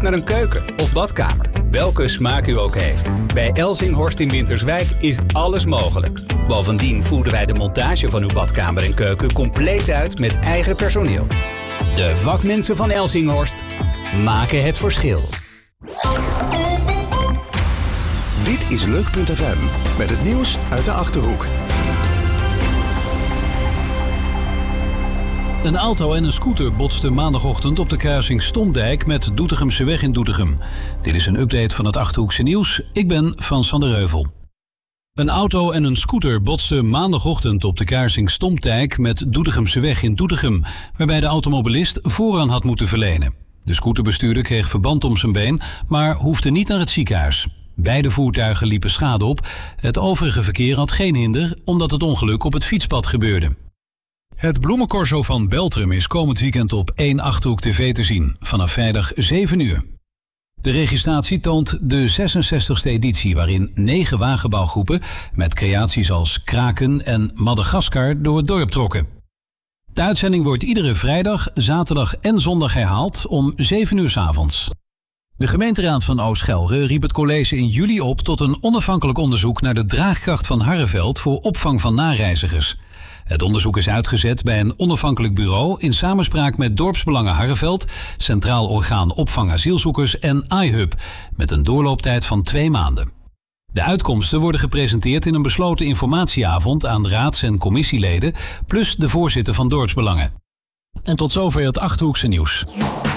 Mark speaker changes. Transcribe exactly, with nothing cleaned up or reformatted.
Speaker 1: naar een keuken of badkamer, welke smaak u ook heeft. Bij Elzinghorst in Winterswijk is alles mogelijk. Bovendien voeren wij de montage van uw badkamer en keuken compleet uit met eigen personeel. De vakmensen van Elzinghorst maken het verschil.
Speaker 2: Dit is Leuk punt F M met het nieuws uit de Achterhoek.
Speaker 3: Een auto en een scooter botsten maandagochtend op de kruising Stomdijk met Doetinchemseweg in Doetinchem. Dit is een update van het Achterhoekse nieuws. Ik ben Frans van der Heuvel. Een auto en een scooter botsten maandagochtend op de kruising Stomdijk met Doetinchemseweg in Doetinchem, waarbij de automobilist voorrang had moeten verlenen. De scooterbestuurder kreeg verband om zijn been, maar hoefde niet naar het ziekenhuis. Beide voertuigen liepen schade op. Het overige verkeer had geen hinder, omdat het ongeluk op het fietspad gebeurde. Het bloemencorso van Beltrum is komend weekend op één Achterhoek T V te zien, vanaf vrijdag zeven uur. De registratie toont de zesenzestigste editie, waarin negen wagenbouwgroepen met creaties als Kraken en Madagaskar door het dorp trokken. De uitzending wordt iedere vrijdag, zaterdag en zondag herhaald om zeven uur 's avonds. De gemeenteraad van Oost-Gelre riep het college in juli op tot een onafhankelijk onderzoek naar de draagkracht van Harreveld voor opvang van nareizigers. Het onderzoek is uitgezet bij een onafhankelijk bureau in samenspraak met Dorpsbelangen Harreveld, Centraal Orgaan Opvang Asielzoekers en iHub, met een doorlooptijd van twee maanden. De uitkomsten worden gepresenteerd in een besloten informatieavond aan raads- en commissieleden, plus de voorzitter van Dorpsbelangen. En tot zover het Achterhoekse nieuws.